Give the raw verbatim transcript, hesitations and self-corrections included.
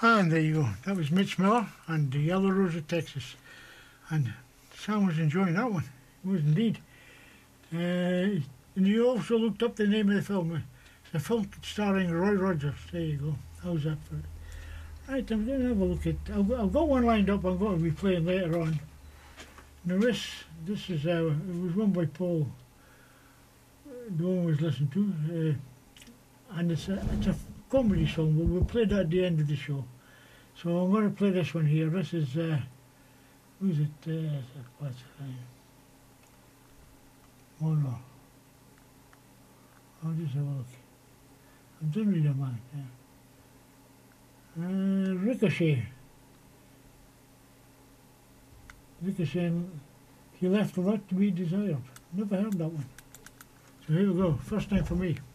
And there you go. That was Mitch Miller and the Yellow Rose of Texas. And Sam was enjoying that one. He was indeed. Uh, and you also looked up the name of the film. It's a film starring Roy Rogers. There you go. How's that for it? Right, I'm going to have a look at... I've got, I've got one lined up I'm going to be playing later on. Now this, this is... Uh, it was won by Paul. The one was listened to. Uh, and it's a, it's a comedy song, but we'll play that at the end of the show. So I'm going to play this one here. This is... Uh, who's it? Uh, what's the name? Oh no. I'll just have a look. I'm done with the man. Yeah. Uh, Ricochet. Ricochet, he left a lot to be desired. Never heard that one. So here we go. First time for me.